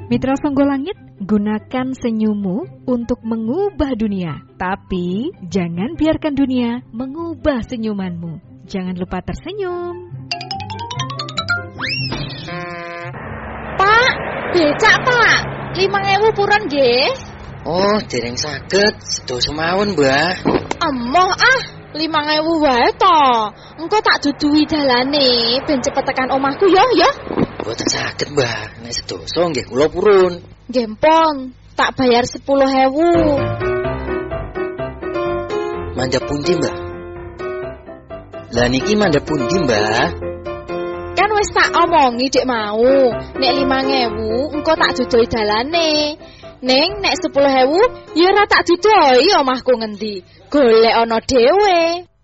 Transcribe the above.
Mitra Songgolangit, gunakan senyummu untuk mengubah dunia. Tapi jangan biarkan dunia mengubah senyumanmu. Jangan lupa tersenyum. Pak, becak Pak, 5.000 purun nggih. Oh, dereng saged, sedoso mawon, Mbah. Emoh 5.000 wae to. Engko tak duduhi dalane ben cepet tekan omahku ya. Mboten saged, Mbah. Nek sedoso nggih kula purun. Nggih pon, tak bayar 10.000. Mandhap pundi, Mbah? Lah niki mandhap pundi, Mbah? Kan wis tak omongi dek mau, nek 5.000 engko tak duduhi dalane. Ning nek 10.000 ya ora tak duduhi omahku ngendi. Golek ana dhewe.